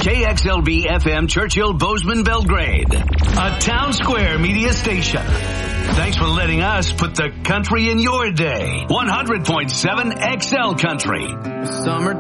KXLB FM Churchill Bozeman Belgrade, a Town Square media station. Thanks for letting us put the country in your day. 100.7 XL Country. Summer